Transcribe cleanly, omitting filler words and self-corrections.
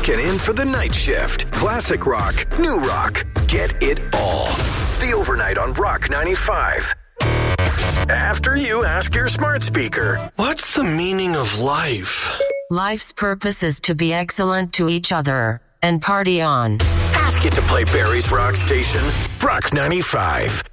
Clocking in for the night shift. Classic rock, new rock. Get it all. The Overnight on Rock 95. After you ask your smart speaker, what's the meaning of life? Life's purpose is to be excellent to each other and party on. Ask it to play Barry's Rock Station, Rock 95.